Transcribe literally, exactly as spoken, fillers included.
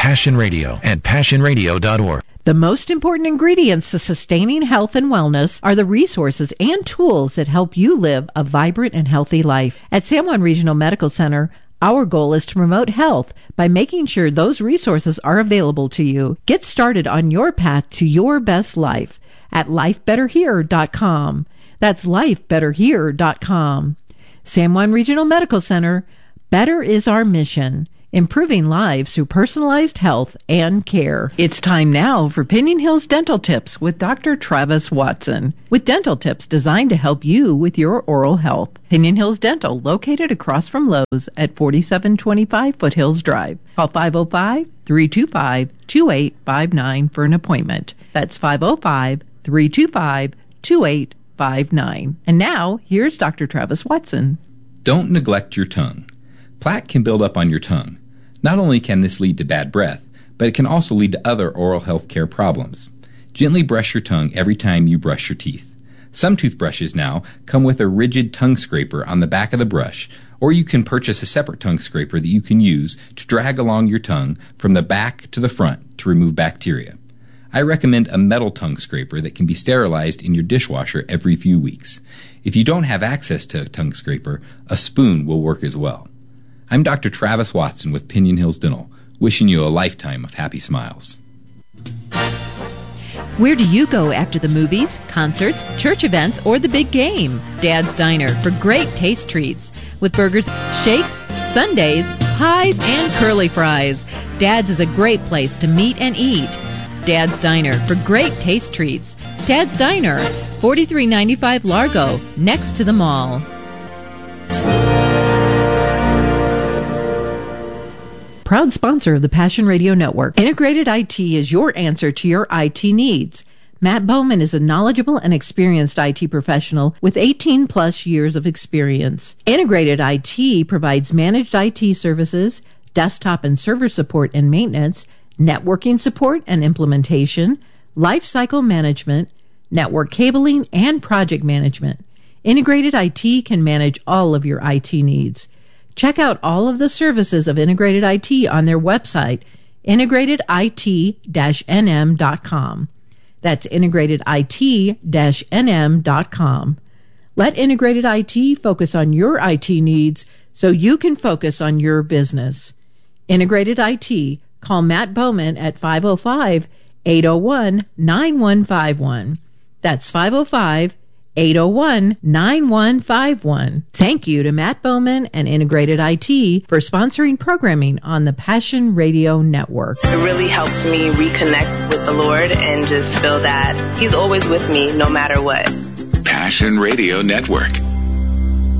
Passion Radio at passion radio dot org. The most important ingredients to sustaining health and wellness are the resources and tools that help you live a vibrant and healthy life. At San Juan Regional Medical Center, our goal is to promote health by making sure those resources are available to you. Get started on your path to your best life at life better here dot com. That's life better here dot com. San Juan Regional Medical Center, better is our mission. Improving lives through personalized health and care. It's time now for Pinion Hills Dental Tips with Doctor Travis Watson. With dental tips designed to help you with your oral health. Pinion Hills Dental, located across from Lowe's at forty-seven twenty-five Foothills Drive. Call five oh five, three two five, two eight five nine for an appointment. That's five oh five, three two five, two eight five nine. And now, here's Doctor Travis Watson. Don't neglect your tongue. Plaque can build up on your tongue. Not only can this lead to bad breath, but it can also lead to other oral health care problems. Gently brush your tongue every time you brush your teeth. Some toothbrushes now come with a rigid tongue scraper on the back of the brush, or you can purchase a separate tongue scraper that you can use to drag along your tongue from the back to the front to remove bacteria. I recommend a metal tongue scraper that can be sterilized in your dishwasher every few weeks. If you don't have access to a tongue scraper, a spoon will work as well. I'm Doctor Travis Watson with Pinion Hills Dental, wishing you a lifetime of happy smiles. Where do you go after the movies, concerts, church events, or the big game? Dad's Diner for great taste treats with burgers, shakes, sundaes, pies, and curly fries. Dad's is a great place to meet and eat. Dad's Diner for great taste treats. Dad's Diner, forty-three ninety-five Largo, next to the mall. Proud sponsor of the Passion Radio Network. Integrated I T is your answer to your I T needs. Matt Bowman is a knowledgeable and experienced I T professional with eighteen plus years of experience. Integrated I T provides managed I T services, desktop and server support and maintenance, networking support and implementation, lifecycle management, network cabling, and project management. Integrated I T can manage all of your I T needs. Check out all of the services of Integrated I T on their website, integrated I T dash N M dot com. That's integrated I T dash N M dot com. Let Integrated I T focus on your I T needs so you can focus on your business. Integrated I T. Call Matt Bowman at five oh five, eight oh one, nine one five one. That's five oh five, eight oh one, nine one five one. Thank you to Matt Bowman and Integrated I T for sponsoring programming on the Passion Radio Network. It really helps me reconnect with the Lord and just feel that He's always with me no matter what. Passion Radio Network.